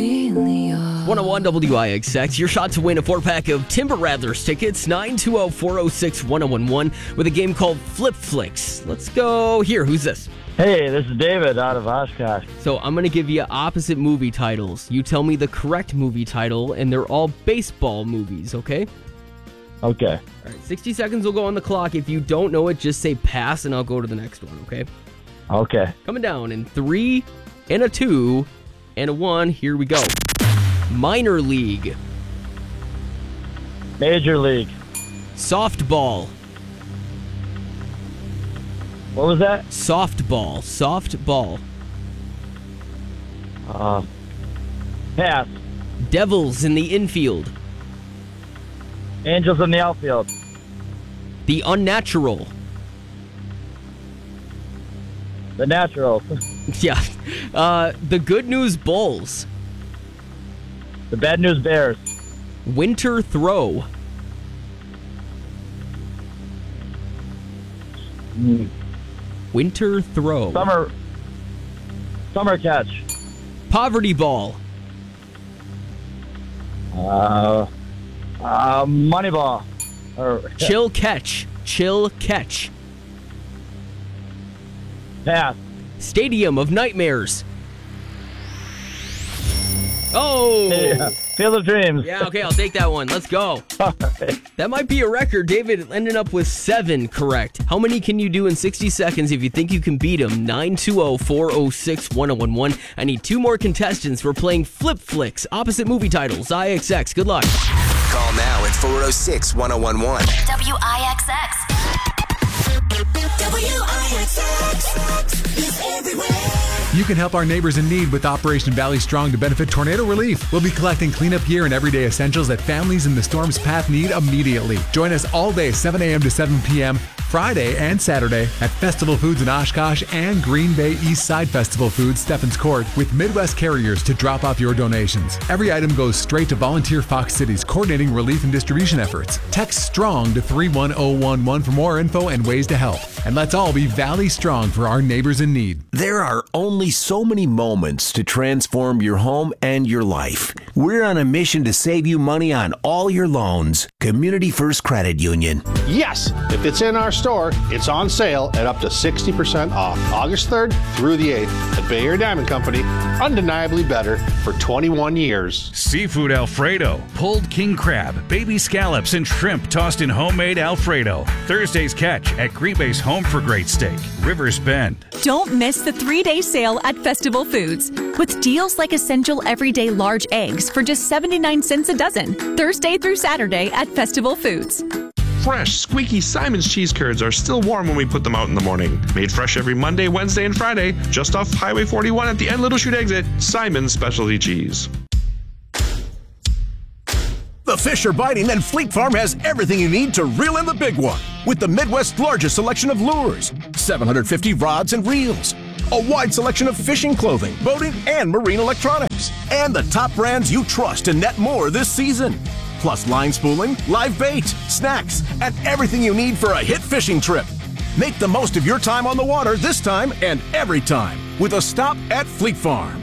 101 WIXX, your shot to win a 4-pack of Timber Rattlers tickets, 920-406-1011, with a game called Flip Flicks. Let's go here. Who's this? Hey, this is David out of Oshkosh. So I'm going to give you opposite movie titles. You tell me the correct movie title, and they're all baseball movies, okay? Okay. All right, 60 seconds will go on the clock. If you don't know it, just say pass, and I'll go to the next one, okay? Okay. Coming down in 3, and a 2, and a 1. Here we go. Minor league. Major league. Softball. What was that? Softball. Softball. Pass. Devils in the infield. Angels in the outfield. The Unnatural. The Naturals. Yeah. The Good News Bulls. The Bad News Bears. Winter Throw. Winter Throw. Summer Catch. Poverty Ball. Moneyball. Chill Catch. Chill Catch. Pass. Stadium of Nightmares. Oh! Yeah. Field of Dreams. Yeah, okay, I'll take that one. Let's go. That might be a record. David ended up with 7 correct. How many can you do in 60 seconds if you think you can beat him? 920-406-1011. I need 2 more contestants. We're playing Flip Flicks, opposite movie titles. IXX, good luck. Call now at 406-1011. WIXX. WIXX is everywhere. You can help our neighbors in need with Operation Valley Strong to benefit tornado relief. We'll be collecting cleanup gear and everyday essentials that families in the storm's path need immediately. Join us all day, 7 a.m. to 7 p.m., Friday and Saturday at Festival Foods in Oshkosh and Green Bay East Side Festival Foods, Stephens Court, with Midwest carriers to drop off your donations. Every item goes straight to Volunteer Fox Cities, coordinating relief and distribution efforts. Text STRONG to 31011 for more info and ways to help. And let's all be Valley Strong for our neighbors in need. There are only so many moments to transform your home and your life. We're on a mission to save you money on all your loans. Community First Credit Union. Yes, if it's in our store, it's on sale at up to 60% off. August 3rd through the 8th at Bay Area Diamond Company. Undeniably better for 21 years. Seafood Alfredo, pulled king crab, baby scallops, and shrimp tossed in homemade Alfredo. Thursday's catch at Green Bay's Home for Great Steak, Rivers Bend. Don't miss the 3-day sale at Festival Foods with deals like essential everyday large eggs for just 79 cents a dozen. Thursday through Saturday at Festival Foods. Fresh, squeaky Simon's cheese curds are still warm when we put them out in the morning. Made fresh every Monday, Wednesday, and Friday, just off Highway 41 at the end Little Chute exit. Simon's Specialty Cheese. The fish are biting, and Fleet Farm has everything you need to reel in the big one. With the Midwest's largest selection of lures, 750 rods and reels, a wide selection of fishing clothing, boating, and marine electronics, and the top brands you trust to net more this season. Plus line spooling, live bait, snacks, and everything you need for a hit fishing trip. Make the most of your time on the water this time and every time with a stop at Fleet Farm.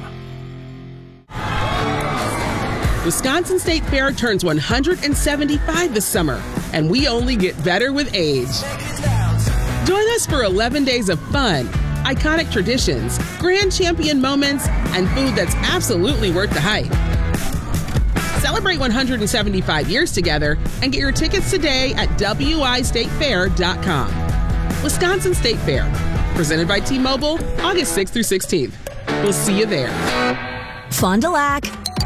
Wisconsin State Fair turns 175 this summer, and we only get better with age. Join us for 11 days of fun, iconic traditions, grand champion moments, and food that's absolutely worth the hype. Celebrate 175 years together and get your tickets today at wistatefair.com. Wisconsin State Fair, presented by T-Mobile, August 6th through 16th. We'll see you there. Fond du Lac.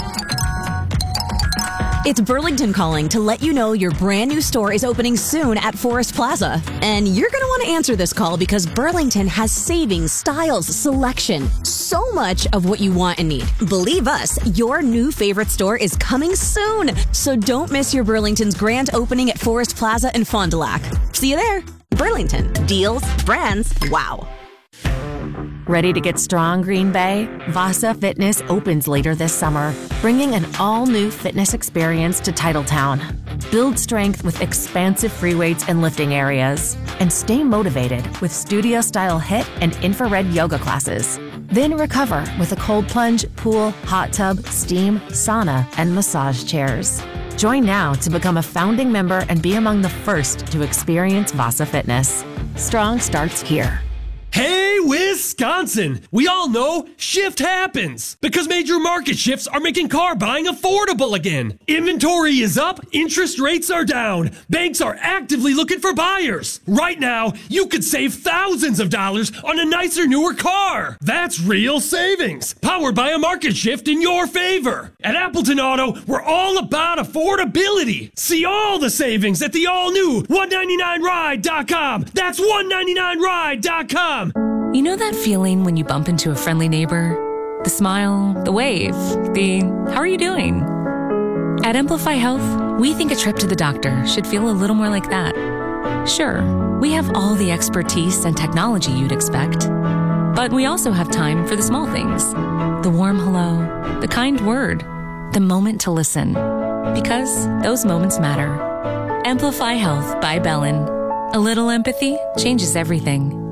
It's Burlington calling to let you know your brand new store is opening soon at Forest Plaza. And you're going to want to answer this call because Burlington has savings, styles, selection, so much of what you want and need. Believe us, your new favorite store is coming soon. So don't miss your Burlington's grand opening at Forest Plaza in Fond du Lac. See you there. Burlington. Deals, brands, wow. Ready to get strong, Green Bay? Vasa Fitness opens later this summer, bringing an all-new fitness experience to Titletown. Build strength with expansive free weights and lifting areas, and stay motivated with studio-style HIIT and infrared yoga classes. Then recover with a cold plunge, pool, hot tub, steam, sauna, and massage chairs. Join now to become a founding member and be among the first to experience Vasa Fitness. Strong starts here. Hey, Wisconsin! We all know shift happens because major market shifts are making car buying affordable again. Inventory is up, interest rates are down, banks are actively looking for buyers. Right now, you could save thousands of dollars on a nicer, newer car. That's real savings, powered by a market shift in your favor. At Appleton Auto, we're all about affordability. See all the savings at the all-new 199ride.com. That's 199ride.com. You know that feeling when you bump into a friendly neighbor? The smile, the wave, the how are you doing? At Amplify Health, we think a trip to the doctor should feel a little more like that. Sure, we have all the expertise and technology you'd expect, but we also have time for the small things. The warm hello, the kind word, the moment to listen. Because those moments matter. Amplify Health by Bellin. A little empathy changes everything.